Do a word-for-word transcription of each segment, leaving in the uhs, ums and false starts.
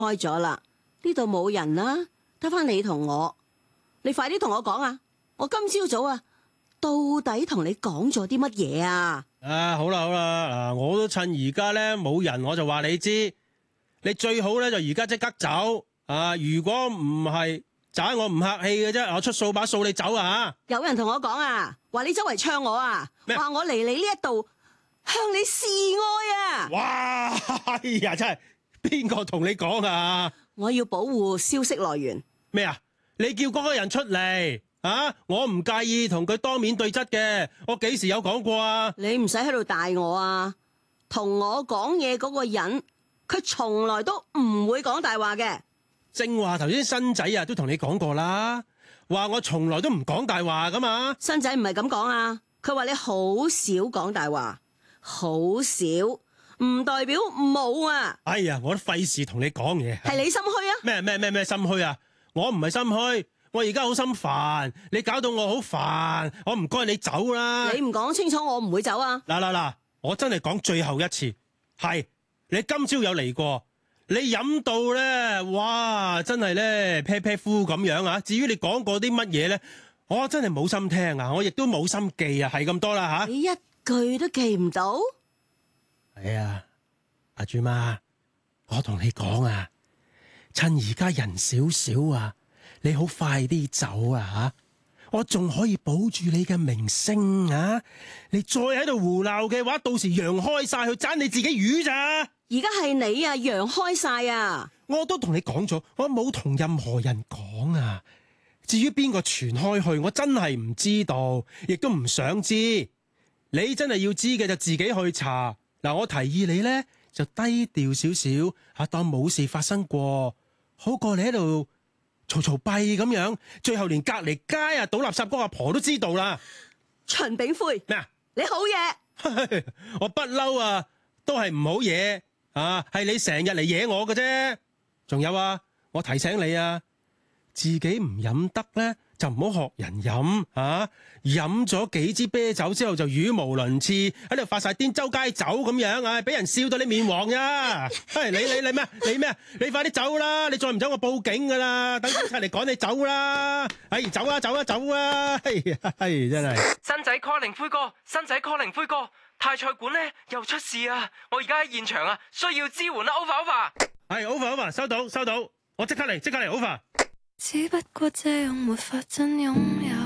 開咗啦，呢度冇人啦，得翻你同我。你快啲同我講啊！我今朝早啊，到底同你講咗啲乜嘢啊？ 啊，好啦好啦，嗱，我都趁而家咧冇人，我就話你知，你最好咧就而家即刻走啊！如果唔係，就係我唔客氣嘅啫，我出掃把掃你走啊！ 有人同我講啊，話你周圍唱我啊，話我嚟你呢一度向你示愛啊！ 哇，哎呀，真係邊個同你講啊？ 我要保護消息來源。 咩啊？你叫嗰個人出嚟啊！我唔介意同佢當面對質嘅，我幾時有講過啊？ 你唔使喺度帶我啊！同我講嘢嗰個人，佢從來都唔會講大話嘅。 正話頭先新仔啊，都同你講過啦，話我從來都唔講大話噶嘛。 新仔唔係咁講啊，佢話你好少講大話，好少，唔代表冇啊。 哎呀，我都費事同你講嘢。 係你心虛啊？ 咩咩咩咩心虛啊？我唔係心虛，我而家好心煩，你搞到我好煩，我唔該你走啦。 你唔講清楚，我唔會走啊。 嗱嗱嗱，我真係講最後一次，係你今朝有嚟過，你飲到咧，哇，真係咧啤啤呼咁樣啊！至於你講過啲乜嘢咧，我真係冇心聽啊，我亦都冇心記啊，係咁多啦吓。 你一句都記唔到？ 係啊，阿豬媽，我同你講啊。趁而家人少少啊，你好快啲走啊吓！我仲可以保住你嘅名聲啊！你再喺度胡鬧嘅話，到時揚開晒去爭你自己魚咋？ 而家係你啊，揚開晒啊！ 我都同你講咗，我冇同任何人講啊。至於邊個傳開去，我真係唔知道，亦都唔想知。你真係要知嘅就自己去查。嗱，我提議你呢，就低調少少吓，當冇事發生過。好過你喺度嘈嘈閉咁樣，最後連隔籬街啊倒垃圾嗰個阿婆都知道啦。 秦炳輝咩啊？ 你好嘢！ 我不嬲啊，都係唔好嘢啊，係你成日嚟惹我嘅啫。仲有啊，我提醒你啊，自己唔飲得咧，就唔好學人飲啊！飲咗幾支啤酒之後就語無倫次，喺度發晒癲，周街走咁樣啊，俾人笑到你面黃呀！嘿，你你你咩？你咩？你快啲走啦！你再唔走我報警噶啦！等警察嚟趕你走啦！哎，走啊走啊走啊！嘿，嘿，真係新仔 calling 灰哥，新仔 calling 灰哥，泰菜館咧又出事啊！我而家喺現場啊，需要支援啊 over over。 係 over over，收到收到，我即刻嚟即刻嚟 over。 只不過這樣沒法真擁有，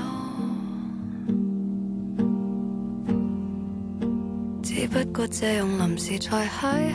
只不過這樣臨時才邂逅。